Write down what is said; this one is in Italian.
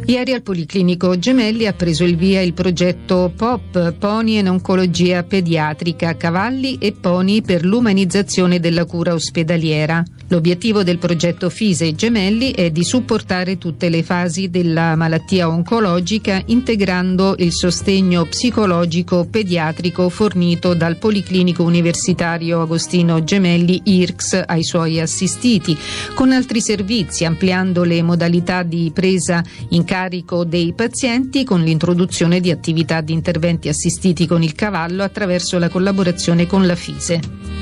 Ieri al Policlinico Gemelli ha preso il via il progetto POP, Pony in Oncologia Pediatrica, cavalli e pony per l'umanizzazione della cura ospedaliera. L'obiettivo del progetto FISE Gemelli è di supportare tutte le fasi della malattia oncologica integrando il sostegno psicologico pediatrico fornito dal Policlinico Universitario Agostino Gemelli IRCS ai suoi assistiti, con altri servizi, ampliando le modalità di presa in carico dei pazienti con l'introduzione di attività di interventi assistiti con il cavallo attraverso la collaborazione con la FISE.